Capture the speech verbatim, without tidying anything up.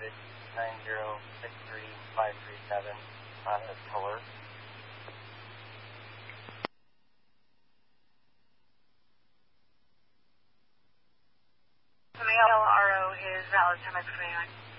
United nine zero six three five three seven on the tour. Mail R O is valid, time at twenty-nine.